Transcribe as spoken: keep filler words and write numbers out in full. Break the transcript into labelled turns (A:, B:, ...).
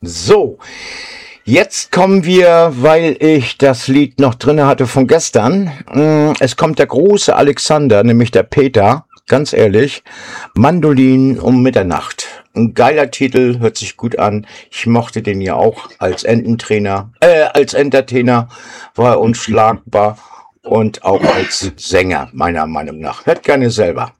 A: So, jetzt kommen wir, weil ich das Lied noch drinne hatte von gestern. Es kommt der große Alexander, nämlich der Peter, ganz ehrlich, Mandolin um Mitternacht. Ein geiler Titel, hört sich gut an. Ich mochte den ja auch als Ententrainer, äh, als Entertainer, war er unschlagbar und auch als Sänger, meiner Meinung nach. Hört gerne selber.